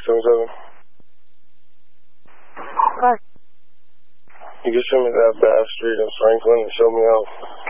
677. Car. You can send me that Bass Street in Franklin and show me out.